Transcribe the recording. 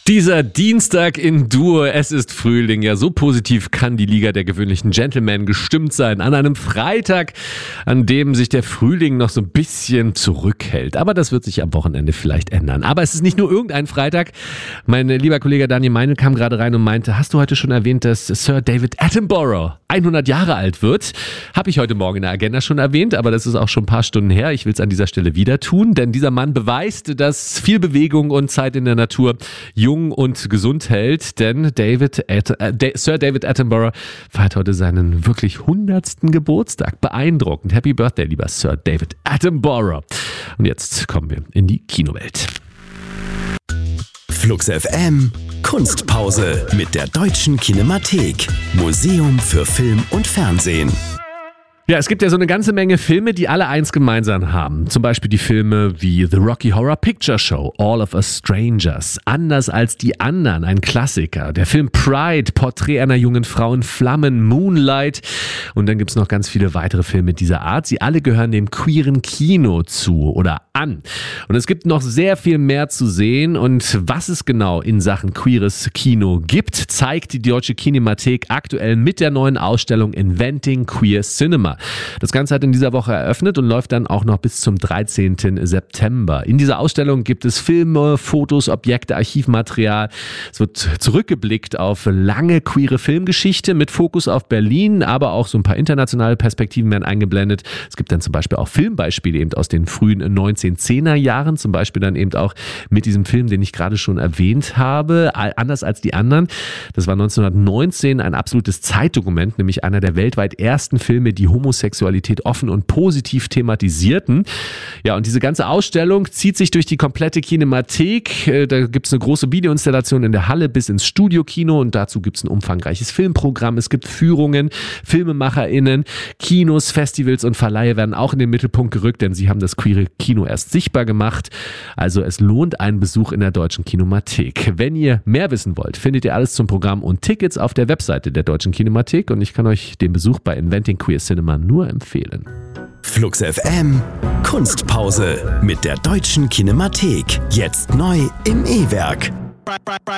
Dieser Dienstag in Dur, es ist Frühling. Ja, so positiv kann die Liga der gewöhnlichen Gentlemen gestimmt sein. An einem Freitag, an dem sich der Frühling noch so ein bisschen zurückhält. Aber das wird sich am Wochenende vielleicht ändern. Aber es ist nicht nur irgendein Freitag. Mein lieber Kollege Daniel Meinl kam gerade rein und meinte, hast du heute schon erwähnt, dass Sir David Attenborough 100 Jahre alt wird? Habe ich heute Morgen in der Agenda schon erwähnt, aber das ist auch schon ein paar Stunden her. Ich will es an dieser Stelle wieder tun, denn dieser Mann beweist, dass viel Bewegung und Zeit in der Natur jung und gesund hält, denn Sir David Attenborough feiert heute seinen wirklich 100. Geburtstag. Beeindruckend. Happy Birthday, lieber Sir David Attenborough. Und jetzt kommen wir in die Kinowelt. Flux FM Kunstpause mit der Deutschen Kinemathek. Museum für Film und Fernsehen. Ja, es gibt ja so eine ganze Menge Filme, die alle eins gemeinsam haben. Zum Beispiel die Filme wie The Rocky Horror Picture Show, All of Us Strangers, Anders als die anderen, ein Klassiker. Der Film Pride, Porträt einer jungen Frau in Flammen, Moonlight. Und dann gibt's noch ganz viele weitere Filme dieser Art. Sie alle gehören dem queeren Kino zu oder an. Und es gibt noch sehr viel mehr zu sehen. Und was es genau in Sachen queeres Kino gibt, zeigt die Deutsche Kinemathek aktuell mit der neuen Ausstellung Inventing Queer Cinema. Das Ganze hat in dieser Woche eröffnet und läuft dann auch noch bis zum 13. September. In dieser Ausstellung gibt es Filme, Fotos, Objekte, Archivmaterial. Es wird zurückgeblickt auf lange queere Filmgeschichte mit Fokus auf Berlin, aber auch so ein paar internationale Perspektiven werden eingeblendet. Es gibt dann zum Beispiel auch Filmbeispiele eben aus den frühen 1910er Jahren, zum Beispiel dann eben auch mit diesem Film, den ich gerade schon erwähnt habe, Anders als die anderen. Das war 1919 ein absolutes Zeitdokument, nämlich einer der weltweit ersten Filme, die Homosexualität offen und positiv thematisierten. Ja, und diese ganze Ausstellung zieht sich durch die komplette Kinemathek. Da gibt es eine große Videoinstallation in der Halle bis ins Studiokino und dazu gibt es ein umfangreiches Filmprogramm. Es gibt Führungen, FilmemacherInnen, Kinos, Festivals und Verleihe werden auch in den Mittelpunkt gerückt, denn sie haben das queere Kino erst sichtbar gemacht. Also es lohnt einen Besuch in der Deutschen Kinemathek. Wenn ihr mehr wissen wollt, findet ihr alles zum Programm und Tickets auf der Webseite der Deutschen Kinemathek und ich kann euch den Besuch bei Inventing Queer Cinema nur empfehlen. Flux FM Kunstpause mit der Deutschen Kinemathek. Jetzt neu im E-Werk.